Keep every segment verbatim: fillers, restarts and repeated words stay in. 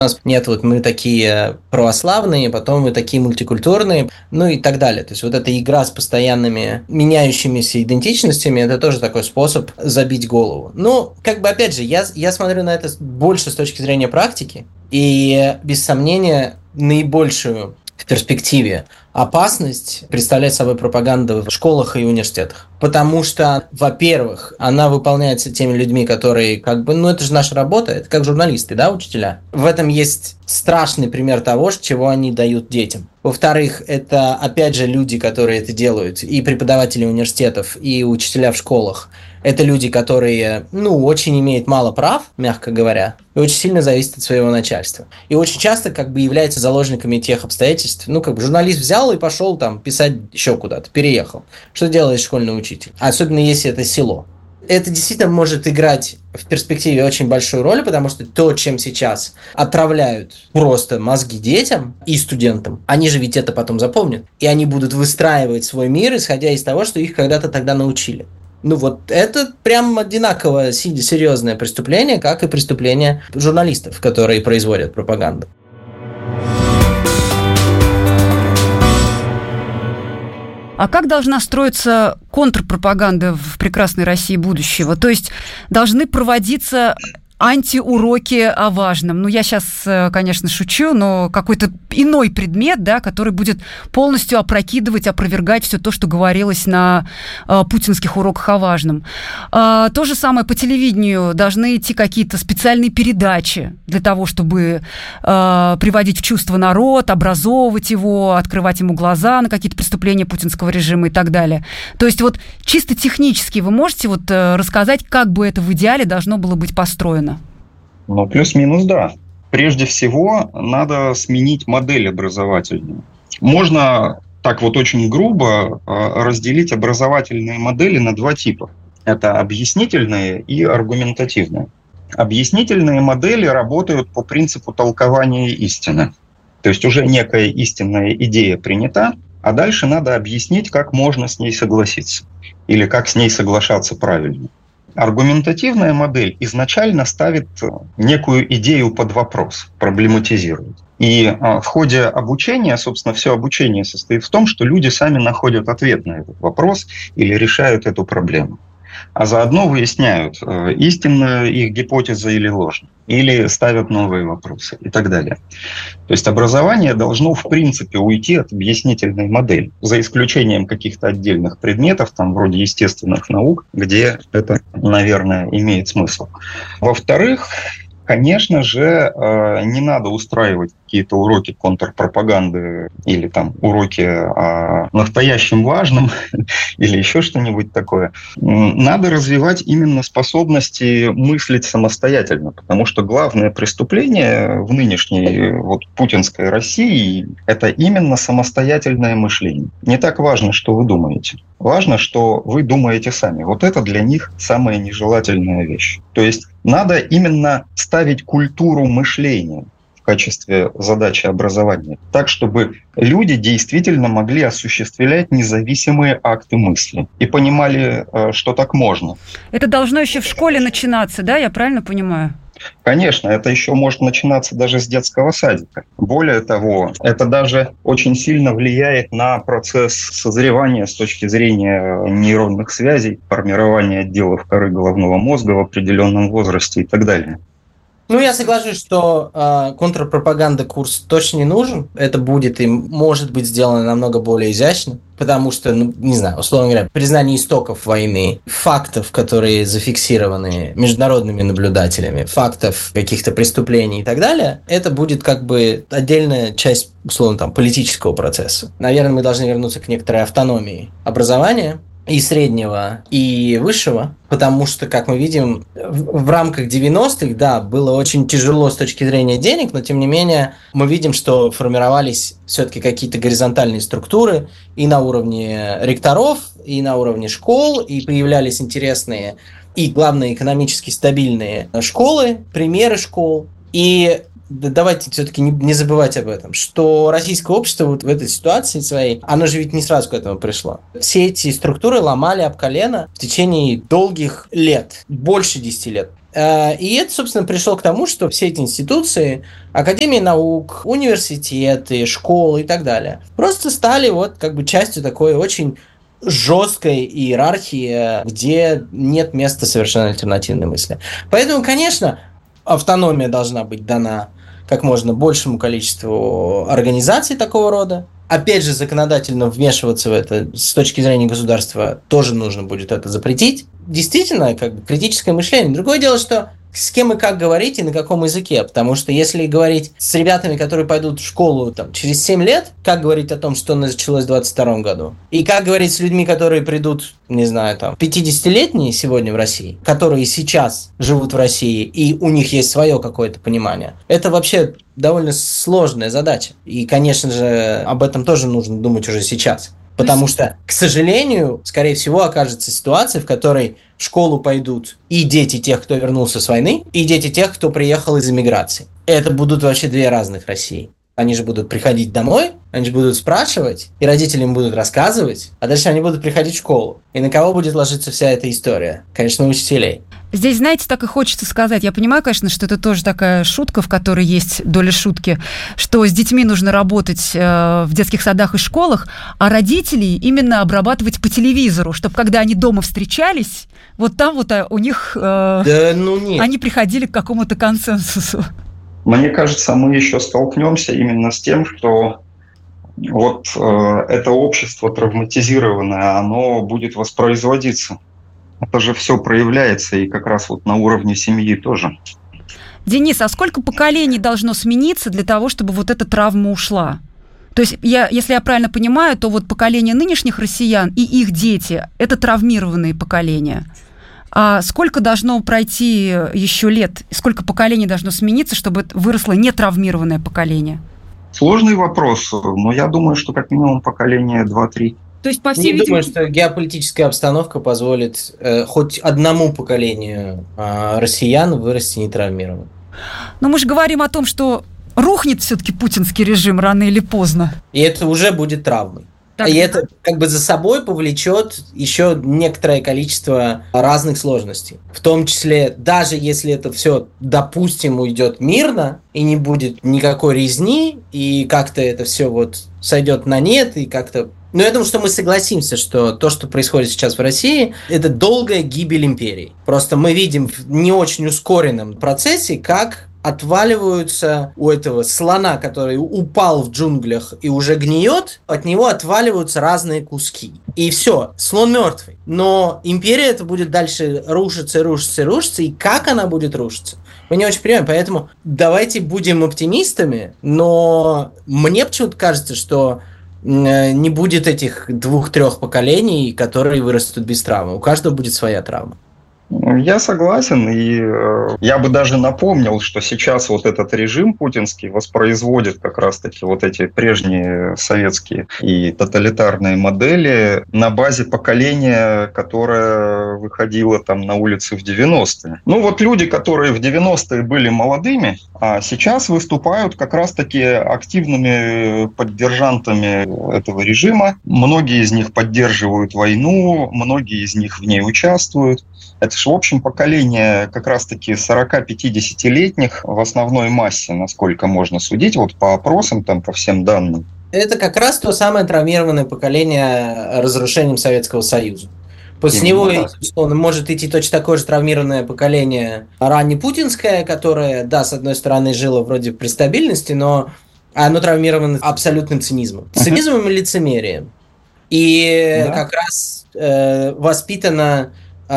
У нас нет, вот мы такие православные, потом мы такие мультикультурные, ну и так далее. То есть вот эта игра с постоянными меняющимися идентичностями, это тоже такой способ забить голову. Ну, как бы, опять же, я, я смотрю на это больше с точки зрения практики, и, без сомнения, наибольшую в перспективе опасность представляет собой пропаганда в школах и университетах. Потому что, во-первых, она выполняется теми людьми, которые, как бы, ну это же наша работа, это как журналисты, да, учителя. В этом есть страшный пример того, чего они дают детям. Во-вторых, это, опять же, люди, которые это делают, и преподаватели университетов, и учителя в школах. Это люди, которые, ну, очень имеют мало прав, мягко говоря, и очень сильно зависят от своего начальства. И очень часто, как бы, являются заложниками тех обстоятельств. Ну, как бы, журналист взял и пошел там писать еще куда-то, переехал. Что делает школьный учитель? Особенно если это село. Это действительно может играть в перспективе очень большую роль, потому что то, чем сейчас отравляют просто мозги детям и студентам, они же ведь это потом запомнят. И они будут выстраивать свой мир, исходя из того, что их когда-то тогда научили. Ну вот это прям одинаково серьезное преступление, как и преступление журналистов, которые производят пропаганду. А как должна строиться контрпропаганда в прекрасной России будущего? То есть должны проводиться антиуроки о важном. Ну, я сейчас, конечно, шучу, но какой-то иной предмет, да, который будет полностью опрокидывать, опровергать все то, что говорилось на э, путинских уроках о важном. Э, то же самое по телевидению. Должны идти какие-то специальные передачи для того, чтобы э, приводить в чувство народ, образовывать его, открывать ему глаза на какие-то преступления путинского режима и так далее. То есть вот чисто технически вы можете вот э, рассказать, как бы это в идеале должно было быть построено? Ну, плюс-минус, да. Прежде всего, надо сменить модель образовательную. Можно так вот очень грубо разделить образовательные модели на два типа. Это объяснительные и аргументативные. Объяснительные модели работают по принципу толкования истины. То есть уже некая истинная идея принята, а дальше надо объяснить, как можно с ней согласиться или как с ней соглашаться правильно. Аргументативная модель изначально ставит некую идею под вопрос, проблематизирует. И в ходе обучения, собственно, все обучение состоит в том, что люди сами находят ответ на этот вопрос или решают эту проблему. А заодно выясняют, истинна их гипотеза или ложна, или ставят новые вопросы и так далее. То есть образование должно, в принципе, уйти от объяснительной модели, за исключением каких-то отдельных предметов, там, вроде естественных наук, где это, наверное, имеет смысл. Во-вторых, конечно же, не надо устраивать какие-то уроки контрпропаганды или там уроки о настоящем важном или еще что-нибудь такое. Надо развивать именно способности мыслить самостоятельно, потому что главное преступление в нынешней вот путинской России – это именно самостоятельное мышление. Не так важно, что вы думаете. Важно, что вы думаете сами. Вот это для них самая нежелательная вещь. То есть надо именно ставить культуру мышления в качестве задачи образования, так, чтобы люди действительно могли осуществлять независимые акты мысли и понимали, что так можно. Это должно еще в школе начинаться, да? Я правильно понимаю? Конечно, это еще может начинаться даже с детского садика. Более того, это даже очень сильно влияет на процесс созревания с точки зрения нейронных связей, формирования отделов коры головного мозга в определенном возрасте и так далее. Ну, я соглашусь, что э, контрпропаганда курс точно не нужен. Это будет и может быть сделано намного более изящно, потому что, ну, не знаю, условно говоря, признание истоков войны, фактов, которые зафиксированы международными наблюдателями, фактов каких-то преступлений и так далее, это будет как бы отдельная часть, условно, там, политического процесса. Наверное, мы должны вернуться к некоторой автономии образования, и среднего, и высшего, потому что, как мы видим, в, в рамках девяностых, да, было очень тяжело с точки зрения денег, но, тем не менее, мы видим, что формировались все-таки какие-то горизонтальные структуры и на уровне ректоров, и на уровне школ, и появлялись интересные и, главное, экономически стабильные школы, примеры школ, и давайте все-таки не, не забывать об этом, что российское общество вот в этой ситуации своей, оно же ведь не сразу к этому пришло. Все эти структуры ломали об колено в течение долгих лет, больше десяти лет. И это, собственно, пришло к тому, что все эти институции, академии наук, университеты, школы и так далее, просто стали вот как бы частью такой очень жесткой иерархии, где нет места совершенно альтернативной мысли. Поэтому, конечно, автономия должна быть дана как можно большему количеству организаций такого рода. Опять же, законодательно вмешиваться в это с точки зрения государства тоже нужно будет это запретить. Действительно, как бы критическое мышление. Другое дело, что с кем и как говорить и на каком языке. Потому что если говорить с ребятами, которые пойдут в школу там, через семь лет, как говорить о том, что началось в двадцать втором году? И как говорить с людьми, которые придут, не знаю, там, пятидесятилетние сегодня в России, которые сейчас живут в России, и у них есть свое какое-то понимание. Это вообще довольно сложная задача. И, конечно же, об этом тоже нужно думать уже сейчас. Потому что, к сожалению, скорее всего, окажется ситуация, в которой в школу пойдут и дети тех, кто вернулся с войны, и дети тех, кто приехал из эмиграции. Это будут вообще две разных России. Они же будут приходить домой, они же будут спрашивать, и родители им будут рассказывать, а дальше они будут приходить в школу. И на кого будет ложиться вся эта история? Конечно, на учителей. Здесь, знаете, так и хочется сказать. Я понимаю, конечно, что это тоже такая шутка, в которой есть доля шутки, что с детьми нужно работать э, в детских садах и школах, а родителей именно обрабатывать по телевизору, чтобы когда они дома встречались, вот там вот у них э, да, ну нет. они приходили к какому-то консенсусу. Мне кажется, мы еще столкнемся именно с тем, что вот э, это общество травматизированное, оно будет воспроизводиться. Это же все проявляется и как раз вот на уровне семьи тоже. Денис, а сколько поколений должно смениться для того, чтобы вот эта травма ушла? То есть, я, если я правильно понимаю, то вот поколение нынешних россиян и их дети – это травмированные поколения. А сколько должно пройти еще лет, сколько поколений должно смениться, чтобы выросло нетравмированное поколение? Сложный вопрос, но я думаю, что как минимум поколение два-три. То есть, по всей Не думаю, видимости... что геополитическая обстановка позволит э, хоть одному поколению э, россиян вырасти нетравмированным. Но мы же говорим о том, что рухнет все-таки путинский режим рано или поздно. И это уже будет травмой. Так, и это как бы за собой повлечет еще некоторое количество разных сложностей. В том числе, даже если это все, допустим, уйдет мирно, и не будет никакой резни, и как-то это все вот сойдет на нет, и как-то... Но я думаю, что мы согласимся, что то, что происходит сейчас в России, это долгая гибель империи. Просто мы видим в не очень ускоренном процессе, как отваливаются у этого слона, который упал в джунглях и уже гниет, от него отваливаются разные куски. И все, слон мертвый. Но империя это будет дальше рушиться, и рушиться, и рушиться. И как она будет рушиться, мы не очень понимаем. Поэтому давайте будем оптимистами, но мне почему-то кажется, что не будет этих двух-трех поколений, которые вырастут без травмы. У каждого будет своя травма. Я согласен, и э, я бы даже напомнил, что сейчас вот этот режим путинский воспроизводит как раз-таки вот эти прежние советские и тоталитарные модели на базе поколения, которое выходило там на улицы в девяностые. Ну вот люди, которые в девяностые были молодыми, а сейчас выступают как раз-таки активными поддержантами этого режима. Многие из них поддерживают войну, многие из них в ней участвуют. Это же, в общем, поколение как раз-таки сорок-пятидесятилетних в основной массе, насколько можно судить, вот по опросам, там, по всем данным. Это как раз то самое травмированное поколение разрушением Советского Союза. После Именно него, условно, может идти точно такое же травмированное поколение раннепутинское, которое, да, с одной стороны, жило вроде при стабильности, но оно травмировано абсолютным цинизмом. Цинизмом и лицемерием. И да. как раз э, воспитано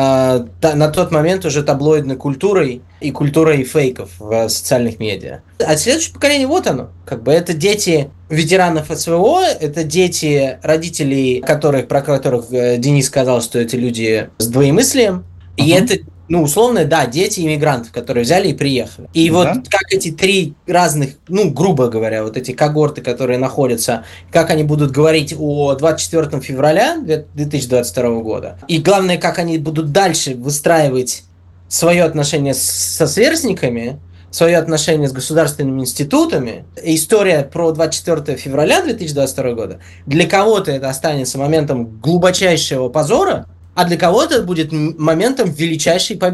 на тот момент уже таблоидной культурой и культурой фейков в социальных медиа. А следующее поколение, вот оно. Как бы это дети ветеранов СВО, это дети родителей, которых, про которых Денис сказал, что это люди с двоемыслием. Uh-huh. И это, ну, условно, да, дети иммигрантов, которые взяли и приехали. И uh-huh. вот как эти три разных, ну, грубо говоря, вот эти когорты, которые находятся, как они будут говорить о двадцать четвёртого февраля две тысячи двадцать второго года. И главное, как они будут дальше выстраивать свое отношение с, со сверстниками, свое отношение с государственными институтами. История про двадцать четвёртого февраля две тысячи двадцать второго года для кого-то это останется моментом глубочайшего позора, а для кого-то это будет моментом величайшей победы.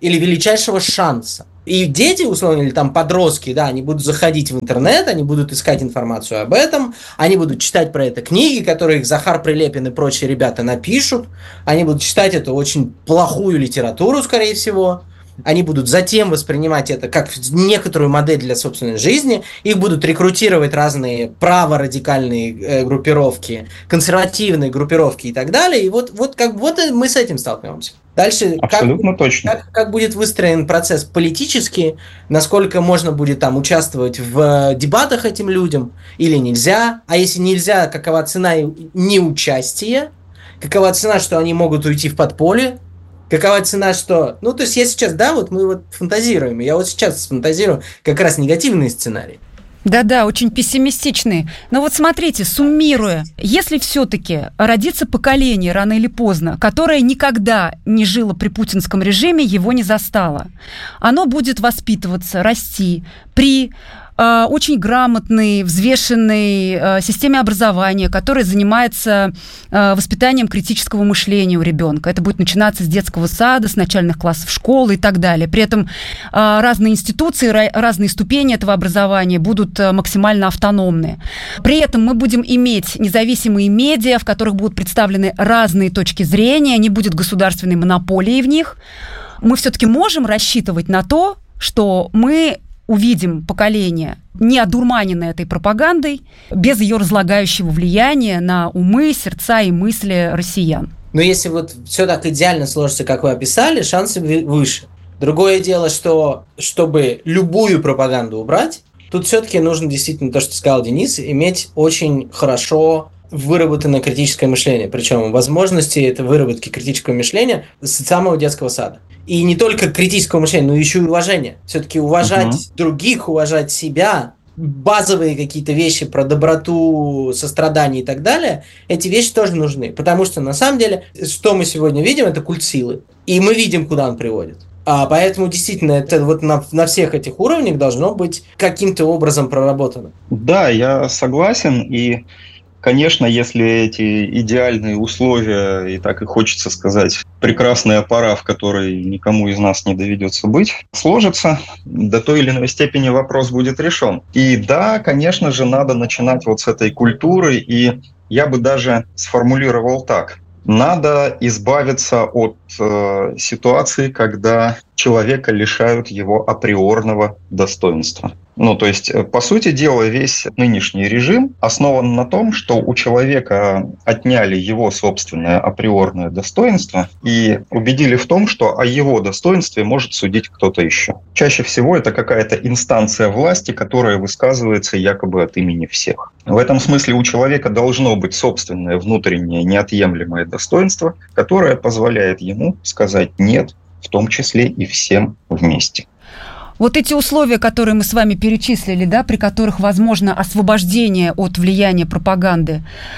или величайшего шанса. И дети, условно, или там подростки, да, они будут заходить в интернет, они будут искать информацию об этом, они будут читать про это книги, которые их Захар Прилепин и прочие ребята напишут, они будут читать эту очень плохую литературу, скорее всего, они будут затем воспринимать это как некоторую модель для собственной жизни, их будут рекрутировать разные праворадикальные э, группировки, консервативные группировки и так далее, и вот, вот, как, вот мы с этим столкнемся. Дальше, абсолютно как, точно. Как, как будет выстроен процесс политически, насколько можно будет там участвовать в дебатах этим людям или нельзя, а если нельзя, какова цена неучастия, какова цена, что они могут уйти в подполье, какова цена, что... Ну, то есть я сейчас, да, вот мы вот фантазируем, я вот сейчас фантазирую как раз негативные сценарии. Да-да, очень пессимистичные. Но вот смотрите, суммируя, если все-таки родится поколение рано или поздно, которое никогда не жило при путинском режиме, его не застало, оно будет воспитываться, расти при э, очень грамотной, взвешенной э, системе образования, которая занимается э, воспитанием критического мышления у ребенка. Это будет начинаться с детского сада, с начальных классов школы и так далее. При этом э, разные институции, ra- разные ступени этого образования будут э, максимально автономны. При этом мы будем иметь независимые медиа, в которых будут представлены разные точки зрения, не будет государственной монополии в них. Мы все-таки можем рассчитывать на то, что мы увидим поколение, не одурманенное этой пропагандой, без ее разлагающего влияния на умы, сердца и мысли россиян. Но если вот все так идеально сложится, как вы описали, шансы выше. Другое дело, что чтобы любую пропаганду убрать, тут все-таки нужно действительно то, что сказал Денис, иметь очень хорошо выработанное критическое мышление. Причем возможности этой выработки критического мышления с самого детского сада. И не только критического мышления, но еще и уважения. Все-таки уважать uh-huh. других, уважать себя, базовые какие-то вещи про доброту, сострадание и так далее, эти вещи тоже нужны. Потому что на самом деле, что мы сегодня видим, это культ силы. И мы видим, куда он приводит. А поэтому действительно это вот на, на всех этих уровнях должно быть каким-то образом проработано. Да, я согласен. И конечно, если эти идеальные условия, и так и хочется сказать, прекрасная пора, в которой никому из нас не доведется быть, сложится, до той или иной степени вопрос будет решен. И да, конечно же, надо начинать вот с этой культуры, и я бы даже сформулировал так. Надо избавиться от э, ситуации, когда человека лишают его априорного достоинства. Ну, то есть, по сути дела, весь нынешний режим основан на том, что у человека отняли его собственное априорное достоинство и убедили в том, что о его достоинстве может судить кто-то еще. Чаще всего это какая-то инстанция власти, которая высказывается якобы от имени всех. В этом смысле у человека должно быть собственное внутреннее неотъемлемое достоинство, которое позволяет ему сказать «нет», в том числе и всем вместе. Вот эти условия, которые мы с вами перечислили, да, при которых возможно освобождение от влияния пропаганды,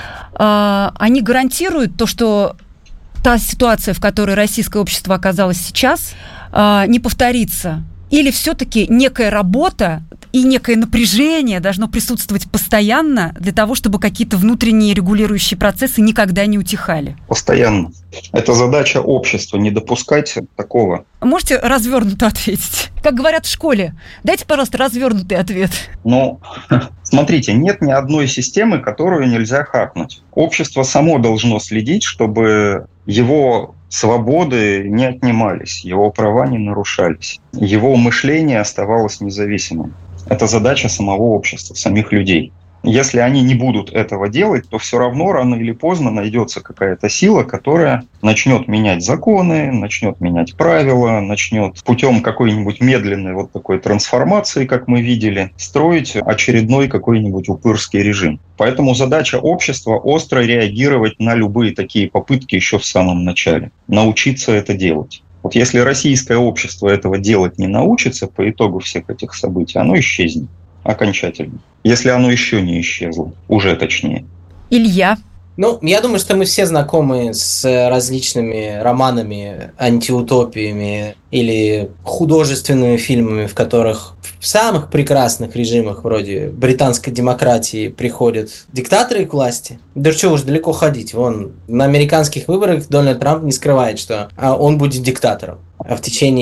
э, они гарантируют то, что та ситуация, в которой российское общество оказалось сейчас, э, не повторится? Или все-таки некая работа и некое напряжение должно присутствовать постоянно для того, чтобы какие-то внутренние регулирующие процессы никогда не утихали? Постоянно. Это задача общества, не допускать такого. Можете развернуто ответить? Как говорят в школе, дайте, пожалуйста, развернутый ответ. Ну, смотрите, нет ни одной системы, которую нельзя хакнуть. Общество само должно следить, чтобы его свободы не отнимались, его права не нарушались, его мышление оставалось независимым. Это задача самого общества, самих людей. Если они не будут этого делать, то все равно рано или поздно найдется какая-то сила, которая начнет менять законы, начнет менять правила, начнет путем какой-нибудь медленной вот такой трансформации, как мы видели, строить очередной какой-нибудь упырский режим. Поэтому задача общества остро реагировать на любые такие попытки еще в самом начале, научиться это делать. Вот если российское общество этого делать не научится по итогу всех этих событий, оно исчезнет окончательно. Если оно еще не исчезло, уже точнее. Илья? Ну, я думаю, что мы все знакомы с различными романами, антиутопиями или художественными фильмами, в которых в самых прекрасных режимах вроде британской демократии приходят диктаторы к власти. Да что уж далеко ходить. Вон, на американских выборах Дональд Трамп не скрывает, что он будет диктатором. А в течение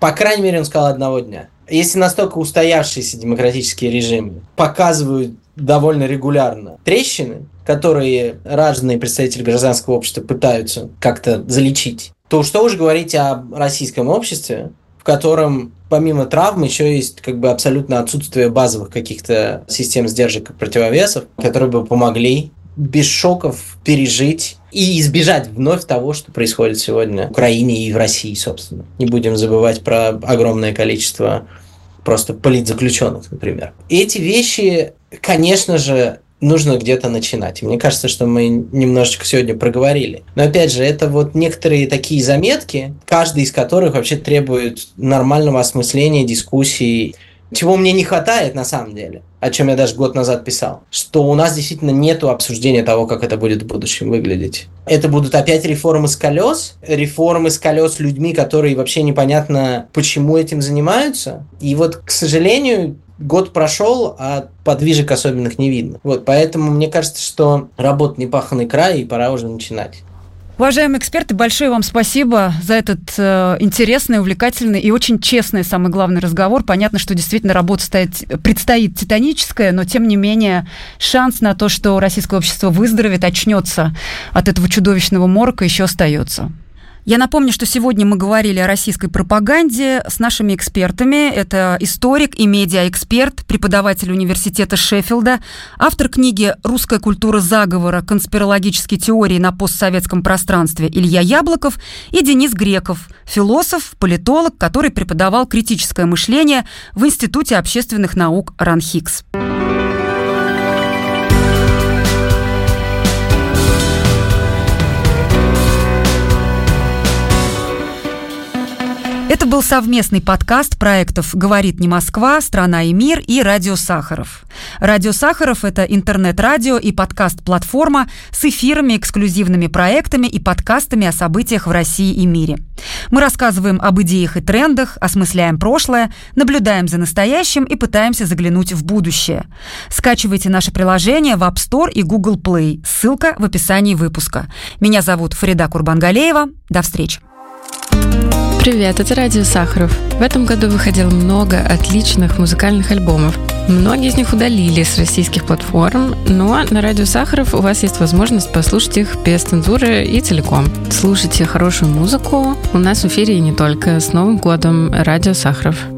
По крайней мере, он сказал одного дня. Если настолько устоявшиеся демократические режимы показывают довольно регулярно трещины, которые разные представители гражданского общества пытаются как-то залечить, то что уж говорить о российском обществе, в котором помимо травм еще есть как бы абсолютно отсутствие базовых каких-то систем сдержек и противовесов, которые бы помогли без шоков пережить и избежать вновь того, что происходит сегодня в Украине и в России, собственно. Не будем забывать про огромное количество просто политзаключенных, например. Эти вещи, конечно же, нужно где-то начинать. И мне кажется, что мы немножечко сегодня проговорили. Но опять же, это вот некоторые такие заметки, каждый из которых вообще требует нормального осмысления, дискуссий. Чего мне не хватает на самом деле, о чем я даже год назад писал, что у нас действительно нету обсуждения того, как это будет в будущем выглядеть. Это будут опять реформы с колес, реформы с колес людьми, которые вообще непонятно, почему этим занимаются. И вот, к сожалению, год прошел, а подвижек особенных не видно. Вот, поэтому мне кажется, что работа не паханый край, и пора уже начинать. Уважаемые эксперты, большое вам спасибо за этот э, интересный, увлекательный и очень честный, самый главный разговор. Понятно, что действительно работа стоит, предстоит титаническая, но тем не менее шанс на то, что российское общество выздоровеет, очнется от этого чудовищного морока, еще остается. Я напомню, что сегодня мы говорили о российской пропаганде с нашими экспертами. Это историк и медиаэксперт, преподаватель университета Шеффилда, автор книги «Русская культура заговора. Конспирологические теории на постсоветском пространстве» Илья Яблоков и Денис Греков, философ, политолог, который преподавал критическое мышление в Институте общественных наук РАНХИКС. Это был совместный подкаст проектов «Говорит не Москва», «Страна и мир» и «Радио Сахаров». «Радио Сахаров» — это интернет-радио и подкаст-платформа с эфирами, эксклюзивными проектами и подкастами о событиях в России и мире. Мы рассказываем об идеях и трендах, осмысляем прошлое, наблюдаем за настоящим и пытаемся заглянуть в будущее. Скачивайте наше приложение в App Store и Google Play. Ссылка в описании выпуска. Меня зовут Фарида Курбангалеева. До встречи. Привет, это Радио Сахаров. В этом году выходило много отличных музыкальных альбомов. Многие из них удалили с российских платформ, но на Радио Сахаров у вас есть возможность послушать их без цензуры и целиком. Слушайте хорошую музыку. У нас в эфире и не только. С Новым годом, Радио Сахаров.